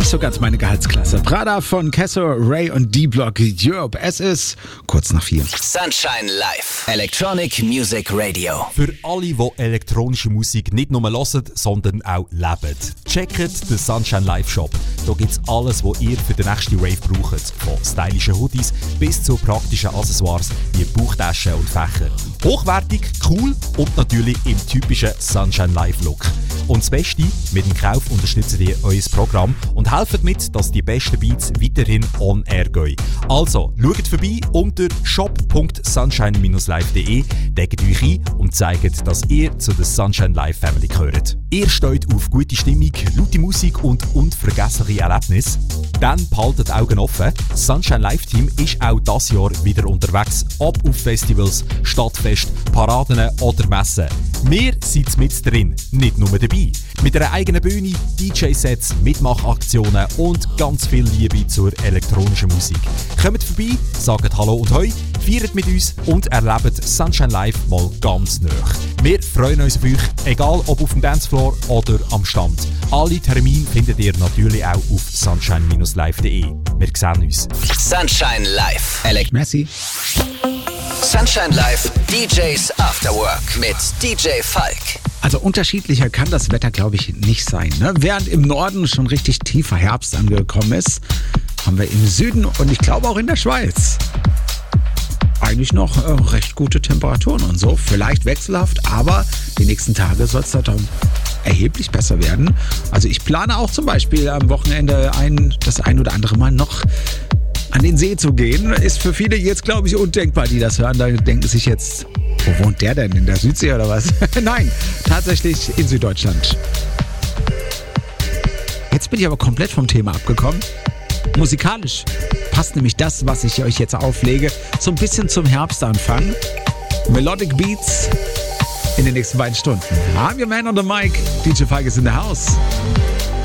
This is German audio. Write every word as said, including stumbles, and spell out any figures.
nicht so ganz meine Gehaltsklasse. Prada von Kesso, Ray und D-Block Europe. Es ist kurz nach vier. Sunshine Live. Electronic Music Radio. Für alle, die elektronische Musik nicht nur hören, sondern auch leben. Checkt den Sunshine Live Shop. Da gibt's alles, was ihr für den nächsten Rave braucht. Von stylischen Hoodies bis zu praktischen Accessoires wie Bauchtaschen und Fächer. Hochwertig, cool und natürlich im typischen Sunshine Live Look. Und das Beste, mit dem Kauf unterstützt ihr euer Programm und helft mit, dass die besten Beats weiterhin on air gehen. Also, schaut vorbei unter shop punkt sunshine live punkt de, deckt euch ein und zeigt, dass ihr zu der Sunshine Live Family gehört. Ihr steht auf gute Stimmung, laute Musik und unvergessliche Erlebnisse? Dann behaltet die Augen offen. Das Sunshine Live Team ist auch dieses Jahr wieder unterwegs, ob auf Festivals, Stadtfest, Paraden oder Messen. Wir sind mit drin, nicht nur dabei. Mit einer eigenen Bühne, D J-Sets, Mitmachaktionen und ganz viel Liebe zur elektronischen Musik. Kommt vorbei, sagt Hallo und Hoi, feiert mit uns und erlebt Sunshine Live mal ganz nah. Wir freuen uns auf euch, egal ob auf dem Dancefloor oder am Stand. Alle Termine findet ihr natürlich auch auf sunshine live punkt de. Wir sehen uns. Sunshine Live. Elect- Merci. Sunshine Live D Js After Work mit D J Falk. Also unterschiedlicher kann das Wetter, glaube ich, nicht sein. Ne? Während im Norden schon richtig tiefer Herbst angekommen ist, haben wir im Süden und ich glaube auch in der Schweiz eigentlich noch äh, recht gute Temperaturen und so. Vielleicht wechselhaft, aber die nächsten Tage soll es dann erheblich besser werden. Also ich plane auch zum Beispiel am Wochenende ein, das ein oder andere Mal noch an den See zu gehen. Ist für viele jetzt, glaube ich, undenkbar, die das hören. Da denken sich jetzt, wo wohnt der denn? In der Südsee oder was? Nein, tatsächlich in Süddeutschland. Jetzt bin ich aber komplett vom Thema abgekommen. Musikalisch passt nämlich das, was ich euch jetzt auflege, so ein bisschen zum Herbstanfang. Melodic Beats in den nächsten beiden Stunden. I'm your man on the mic. D J Falk is in the house.